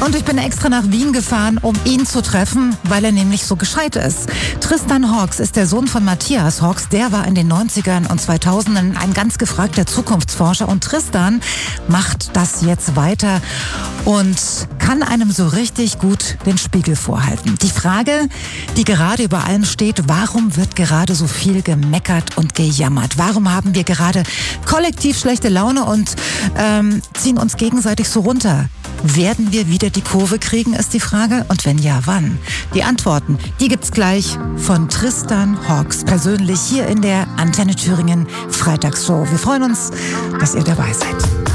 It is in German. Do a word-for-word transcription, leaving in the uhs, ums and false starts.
Und ich bin extra nach Wien gefahren, um ihn zu treffen, weil er nämlich so gescheit ist. Tristan Hawks ist der Sohn von Matthias Hawks. Der war in den neunzigern und zweitausendern ein ganz gefragter Zukunftsforscher. Und Tristan macht das jetzt weiter und kann einem so richtig gut den Spiegel vorhalten. Die Frage, die gerade über allem steht: Warum wird gerade so viel gemeckert und gejammert? Warum haben wir gerade kollektiv schlechte Laune und ähm, ziehen uns gegenseitig so runter? Werden wir wieder die Kurve kriegen, ist die Frage. Und wenn ja, wann? Die Antworten, die gibt's gleich von Tristan Hawks persönlich hier in der Antenne Thüringen Freitagsshow. Wir freuen uns, dass ihr dabei seid.